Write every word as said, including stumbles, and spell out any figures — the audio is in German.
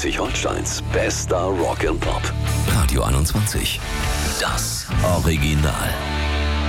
Schleswig-Holsteins bester Rock and Pop. Radio einundzwanzig. Das Original.